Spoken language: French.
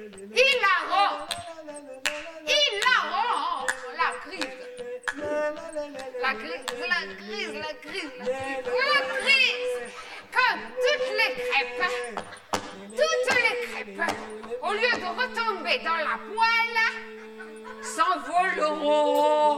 hilarant, hilarant, la crise, la crise, la crise, la crise, la crise, que toutes les crêpes, au lieu de retomber dans la poêle, s'envoleront.